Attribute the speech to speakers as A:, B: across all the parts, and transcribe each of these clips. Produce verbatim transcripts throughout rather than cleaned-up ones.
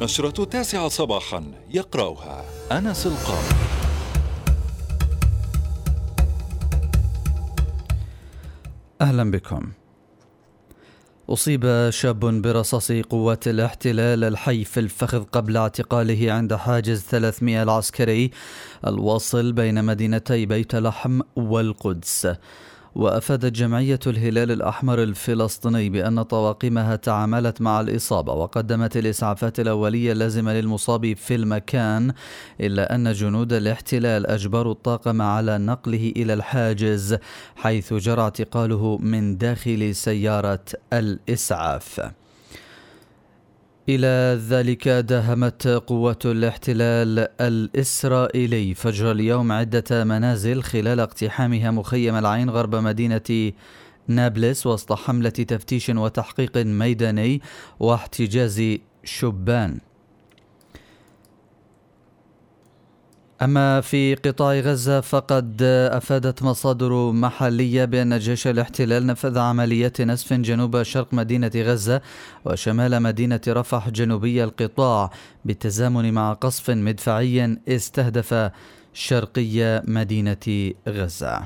A: نشرة التاسعة صباحا يقرأها أنس القاضي.
B: أهلا بكم. أصيب شاب برصاص قوات الاحتلال الحي في الفخذ قبل اعتقاله عند حاجز ثلاثمئة العسكري الواصل بين مدينتي بيت لحم والقدس. وأفادت جمعية الهلال الأحمر الفلسطيني بأن طواقمها تعاملت مع الإصابة وقدمت الإسعافات الأولية اللازمة للمصاب في المكان، إلا أن جنود الاحتلال أجبروا الطاقم على نقله إلى الحاجز حيث جرى اعتقاله من داخل سيارة الإسعاف. إلى ذلك داهمت قوات الاحتلال الإسرائيلي فجر اليوم عدة منازل خلال اقتحامها مخيم العين غرب مدينة نابلس وسط حملة تفتيش وتحقيق ميداني واحتجاز شبان. أما في قطاع غزة فقد أفادت مصادر محلية بأن جيش الاحتلال نفذ عمليات نسف جنوب شرق مدينة غزة وشمال مدينة رفح جنوبي القطاع بالتزامن مع قصف مدفعي استهدف شرقي مدينة غزة.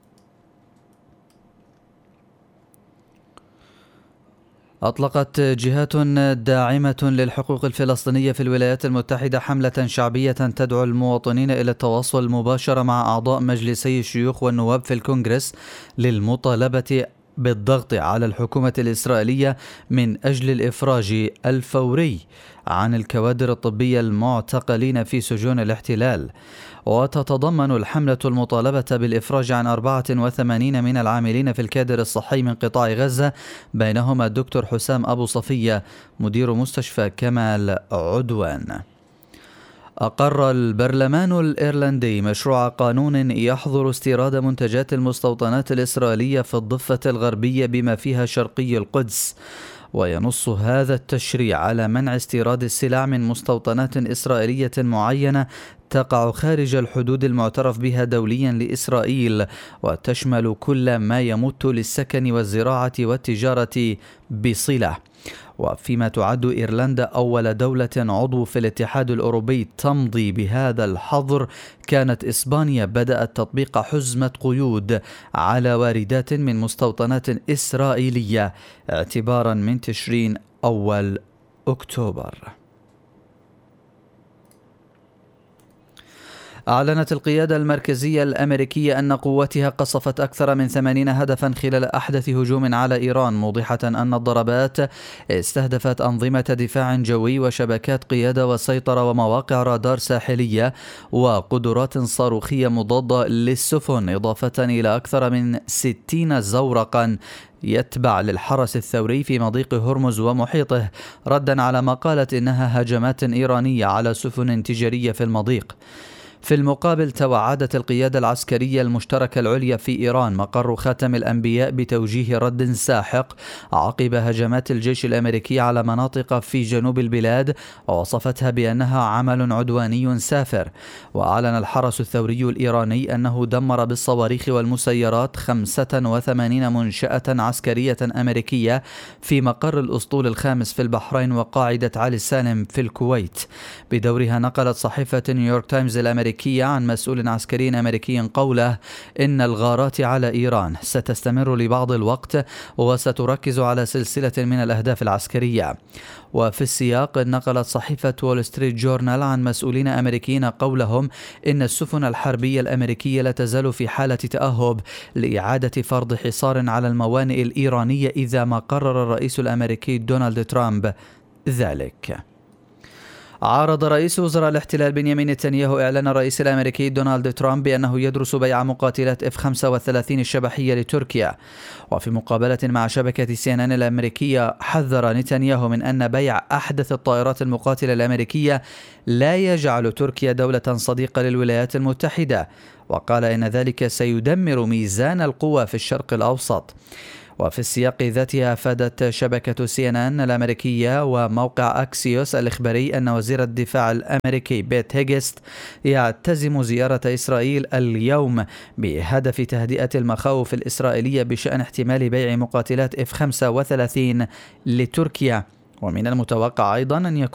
B: أطلقت جهات داعمة للحقوق الفلسطينية في الولايات المتحدة حملة شعبية تدعو المواطنين إلى التواصل مباشرة مع أعضاء مجلسي الشيوخ والنواب في الكونغرس للمطالبة بالضغط على الحكومة الإسرائيلية من أجل الإفراج الفوري عن الكوادر الطبية المعتقلين في سجون الاحتلال. وتتضمن الحملة المطالبة بالإفراج عن أربعة وثمانين من العاملين في الكادر الصحي من قطاع غزة، بينهم الدكتور حسام أبو صفية مدير مستشفى كمال عدوان. أقر البرلمان الإيرلندي مشروع قانون يحظر استيراد منتجات المستوطنات الإسرائيلية في الضفة الغربية بما فيها شرقي القدس، وينص هذا التشريع على منع استيراد السلع من مستوطنات إسرائيلية معينة تقع خارج الحدود المعترف بها دوليا لإسرائيل، وتشمل كل ما يمت للسكن والزراعة والتجارة بصلة. وفيما تعد إيرلندا أول دولة عضو في الاتحاد الأوروبي تمضي بهذا الحظر، كانت إسبانيا بدأت تطبيق حزمة قيود على واردات من مستوطنات إسرائيلية اعتبارا من تشرين أول أكتوبر. أعلنت القيادة المركزية الأمريكية أن قواتها قصفت أكثر من ثمانين هدفا خلال أحدث هجوم على إيران، موضحة أن الضربات استهدفت أنظمة دفاع جوي وشبكات قيادة وسيطرة ومواقع رادار ساحلية وقدرات صاروخية مضادة للسفن، إضافة إلى أكثر من ستين زورقا يتبع للحرس الثوري في مضيق هرمز ومحيطه، ردا على ما قالت إنها هجمات إيرانية على سفن تجارية في المضيق. في المقابل توعدت القيادة العسكرية المشتركة العليا في إيران مقر خاتم الأنبياء بتوجيه رد ساحق عقب هجمات الجيش الأمريكي على مناطق في جنوب البلاد، ووصفتها بأنها عمل عدواني سافر. وأعلن الحرس الثوري الإيراني أنه دمر بالصواريخ والمسيرات خمسة وثمانين منشأة عسكرية أمريكية في مقر الأسطول الخامس في البحرين وقاعدة علي السالم في الكويت. بدورها نقلت صحيفة نيويورك تايمز الأمريكية عن مسؤول عسكري أمريكي قوله إن الغارات على إيران ستستمر لبعض الوقت وستركز على سلسلة من الأهداف العسكرية. وفي السياق نقلت صحيفة وول ستريت جورنال عن مسؤولين أمريكيين قولهم إن السفن الحربية الأمريكية لا تزال في حالة تأهب لإعادة فرض حصار على الموانئ الإيرانية إذا ما قرر الرئيس الأمريكي دونالد ترامب ذلك. عارض رئيس وزراء الاحتلال بنيامين نتنياهو إعلان الرئيس الأمريكي دونالد ترامب بأنه يدرس بيع مقاتلات إف خمسة وثلاثين الشبحية لتركيا. وفي مقابلة مع شبكة سي إن إن الأمريكية حذر نتنياهو من أن بيع أحدث الطائرات المقاتلة الأمريكية لا يجعل تركيا دولة صديقة للولايات المتحدة، وقال إن ذلك سيدمر ميزان القوى في الشرق الأوسط. وفي السياق ذاته أفادت شبكة سي إن إن الأمريكية وموقع أكسيوس الإخباري أن وزير الدفاع الأمريكي بيت هيغست يعتزم زيارة إسرائيل اليوم بهدف تهدئة المخاوف الإسرائيلية بشأن احتمال بيع مقاتلات إف خمسة وثلاثين لتركيا. ومن المتوقع أيضا أن يكون